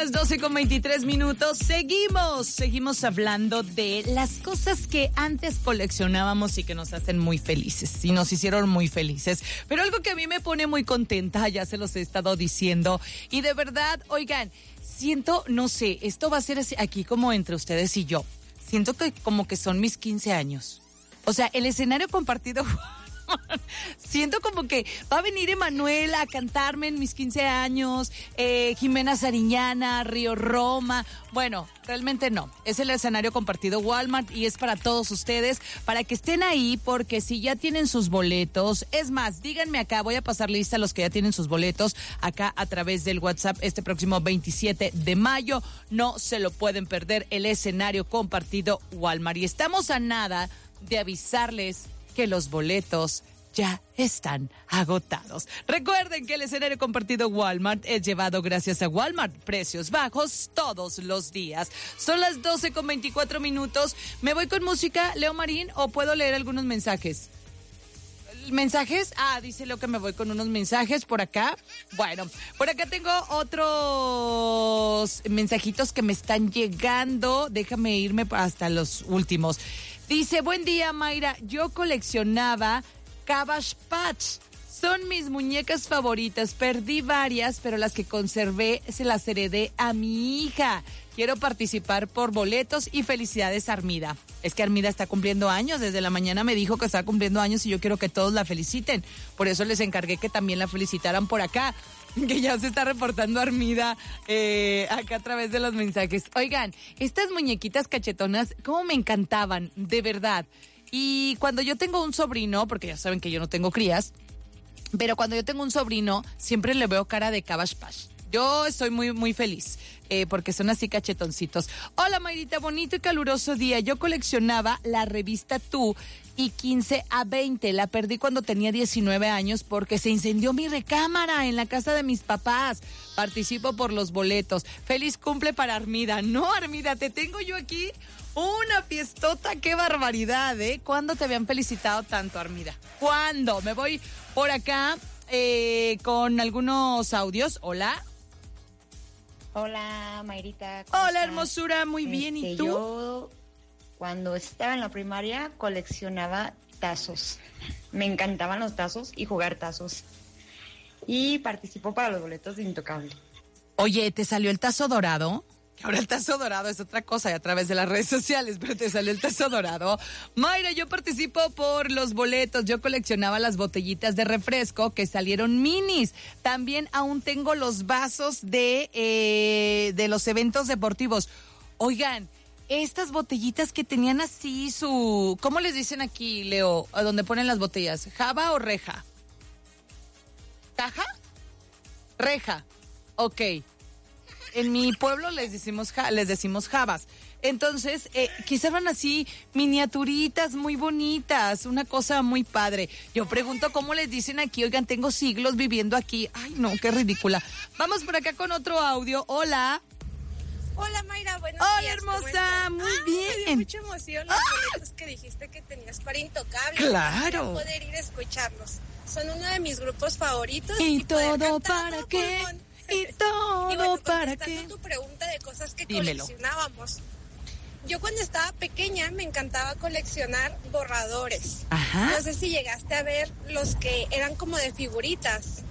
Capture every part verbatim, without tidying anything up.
las doce con veintitrés minutos. Seguimos, seguimos hablando de las cosas que antes coleccionábamos y que nos hacen muy felices y nos hicieron muy felices. Pero algo que a mí me pone muy contenta, ya se los he estado diciendo. Y de verdad, oigan, siento, no sé, esto va a ser así, aquí como entre ustedes y yo. Siento que como que son mis quince años. O sea, el escenario compartido... Siento como que va a venir Emanuel a cantarme en mis quince años, eh, Jimena Sariñana, Río Roma. Bueno, realmente no. Es el escenario compartido Walmart y es para todos ustedes, para que estén ahí, porque si ya tienen sus boletos, es más, díganme acá, voy a pasar lista a los que ya tienen sus boletos acá a través del WhatsApp este próximo veintisiete de mayo. No se lo pueden perder, el escenario compartido Walmart. Y estamos a nada de avisarles que los boletos ya están agotados. Recuerden que el escenario compartido Walmart es llevado gracias a Walmart. Precios bajos todos los días. Son las doce con veinticuatro minutos. ¿Me voy con música, Leo Marín, o puedo leer algunos mensajes? ¿Mensajes? Ah, dice Leo que me voy con unos mensajes por acá. Bueno, por acá tengo otros mensajitos que me están llegando. Déjame irme hasta los últimos. Dice, buen día, Mayra. Yo coleccionaba Cabbage Patch. Son mis muñecas favoritas. Perdí varias, pero las que conservé se las heredé a mi hija. Quiero participar por boletos y felicidades, Armida. Es que Armida está cumpliendo años. Desde la mañana me dijo que estaba cumpliendo años y yo quiero que todos la feliciten. Por eso les encargué que también la felicitaran por acá. Que ya se está reportando Armida eh, acá a través de los mensajes. Oigan, estas muñequitas cachetonas, cómo me encantaban, de verdad. Y cuando yo tengo un sobrino, porque ya saben que yo no tengo crías, pero cuando yo tengo un sobrino, siempre le veo cara de Cabbage Patch. Yo estoy muy, muy feliz, eh, porque son así cachetoncitos. Hola, Mayrita, bonito y caluroso día. Yo coleccionaba la revista Tú y quince a veinte. La perdí cuando tenía diecinueve años porque se incendió mi recámara en la casa de mis papás. Participo por los boletos. Feliz cumple para Armida. No, Armida, te tengo yo aquí una fiestota. ¡Qué barbaridad, eh! ¿Cuándo te habían felicitado tanto, Armida? ¿Cuándo? Me voy por acá eh, con algunos audios. Hola. Hola, Mayrita. Hola, estás? hermosura, muy bien. Este, ¿Y tú? Yo, cuando estaba en la primaria, coleccionaba tazos. Me encantaban los tazos y jugar tazos. Y participó para los boletos de Intocable. Oye, ¿te salió el tazo dorado? Ahora el tazo dorado es otra cosa y a través de las redes sociales, pero te salió el tazo dorado. Mayra, yo participo por los boletos. Yo coleccionaba las botellitas de refresco que salieron minis. También aún tengo los vasos de, eh, de los eventos deportivos. Oigan, estas botellitas que tenían así su... ¿Cómo les dicen aquí, Leo? ¿A dónde ponen las botellas? ¿Java o reja? ¿Caja? Reja. Ok. En mi pueblo les decimos les decimos jabas. Entonces, eh, quizás eran así miniaturitas muy bonitas, una cosa muy padre. Yo pregunto cómo les dicen aquí. Oigan, tengo siglos viviendo aquí. Ay, no, qué ridícula. Vamos por acá con otro audio. Hola. Hola, Mayra, buenos Hola, días. hermosa, muy ah, bien. Me dio mucha emoción los boletos que dijiste que tenías para Intocable. Claro. Para poder ir a escucharlos. Son uno de mis grupos favoritos. ¿Y, y poder todo cantar para todo qué? pulmón. ¿Y todo y bueno, para contestando qué? tu pregunta de cosas que Dímelo. coleccionábamos. Yo cuando estaba pequeña me encantaba coleccionar borradores. Ajá. No sé si llegaste a ver los que eran como de figuritas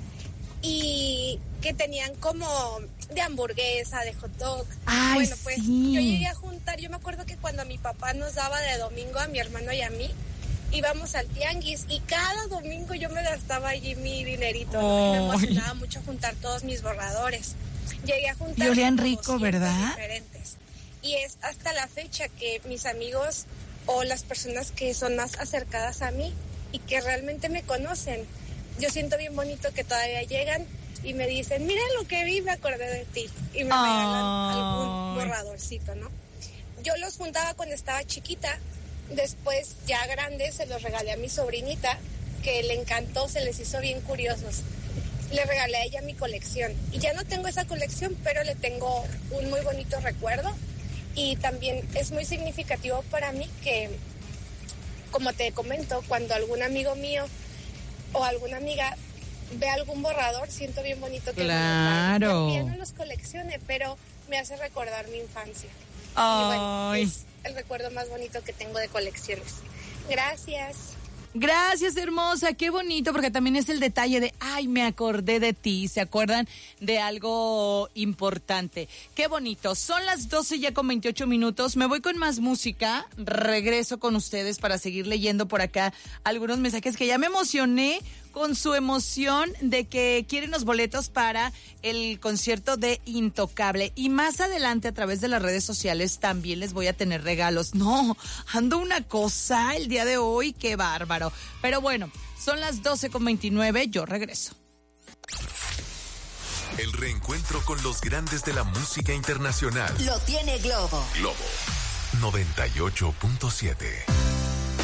y que tenían como de hamburguesa, de hot dog. Ay, bueno, pues sí. yo llegué a juntar, yo me acuerdo que cuando mi papá nos daba de domingo a mi hermano y a mí, íbamos al tianguis y cada domingo yo me gastaba allí mi dinerito, ¿no? Y me emocionaba mucho juntar todos mis borradores. Llegué a juntar y olían como rico, ¿verdad? Diferentes. Y es hasta la fecha que mis amigos o las personas que son más acercadas a mí y que realmente me conocen, yo siento bien bonito que todavía llegan y me dicen, mira lo que vi, me acordé de ti. Y me Ay. regalan algún borradorcito, ¿no? Yo los juntaba cuando estaba chiquita. Después, ya grande, se los regalé a mi sobrinita, que le encantó, se les hizo bien curiosos. Le regalé a ella mi colección. Y ya no tengo esa colección, pero le tengo un muy bonito recuerdo. Y también es muy significativo para mí que, como te comento, cuando algún amigo mío o alguna amiga ve algún borrador, siento bien bonito que claro. me lo no los coleccione, pero me hace recordar mi infancia. Ay. Y bueno, es el recuerdo más bonito que tengo de colecciones. Gracias. Gracias, hermosa, qué bonito, porque también es el detalle de, ay, me acordé de ti, ¿se acuerdan de algo importante? Qué bonito, son las doce ya con veintiocho minutos, me voy con más música, regreso con ustedes para seguir leyendo por acá algunos mensajes que ya me emocioné con su emoción de que quieren los boletos para el concierto de Intocable. Y más adelante a través de las redes sociales también les voy a tener regalos. No, ando una cosa el día de hoy, qué bárbaro. Pero bueno, son las doce con veintinueve, yo regreso. El reencuentro con los grandes de la música internacional. Lo tiene Globo. Globo noventa y ocho punto siete.